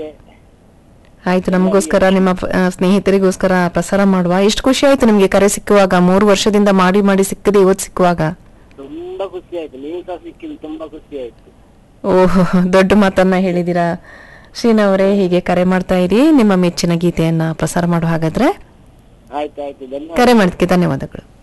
ನಿಮಗೆ. ಆಯ್ತು, ನಮಗೋಸ್ಕರ ನಿಮ್ಮ ಸ್ನೇಹಿತರಿಗೋಸ್ಕರ ಪ್ರಸಾರ ಮಾಡುವ. ಎಷ್ಟು ಖುಷಿ ಆಯ್ತು ನಿಮ್ಗೆ ಕರೆ ಸಿಕ್ಕುವಾಗ, 3 ವರ್ಷದಿಂದ ಮಾಡಿ ಮಾಡಿ ಸಿಕ್ಕದೆ ಇವತ್ತು ಸಿಕ್ಕುವಾಗ. ತುಂಬಾ ಖುಷಿ ಆಯ್ತು, ನೀವು ಸಹ ಸಿಕ್ಕಿದ್ದು ತುಂಬಾ ಖುಷಿ ಆಯ್ತು. ಓಹೋ, ದೊಡ್ಡ ಮಾತನ್ನ ಹೇಳಿದೀರಾ ಶ್ರೀನಾ ಅವರೇ. ಹೀಗೆ ಕರೆ ಮಾಡ್ತಾ ಇರಿ, ನಿಮ್ಮ ಮೆಚ್ಚಿನ ಗೀತೆಯನ್ನ ಪ್ರಸಾರ ಮಾಡುವ. ಹಾಗಾದ್ರೆ ಆಯ್ತು, ಧನ್ಯವಾದ. ಕರೆ ಮಾಡಿದ್ಕೆ ಧನ್ಯವಾದಗಳು.